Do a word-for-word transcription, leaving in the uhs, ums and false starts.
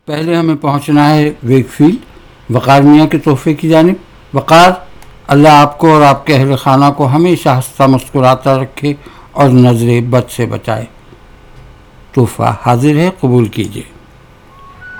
पहले हमें पहुंचना है वेकफील्ड वक़ार मियाँ के तोहफे की जानिब। वक़ार, अल्लाह आपको और आपके अहल खाना को हमेशा हंसता मुस्कुराता रखे और नज़र बद से बचाए। तोहफ़ा हाजिर है, कबूल कीजिए।